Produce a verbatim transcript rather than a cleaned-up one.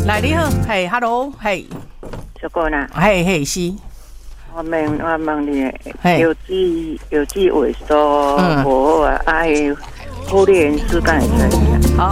来你好，嘿 ，hello， 嘿， 小哥呐， 嘿嘿是， 我问我问你，有机有机萎缩无好啊，爱护理员师干会使？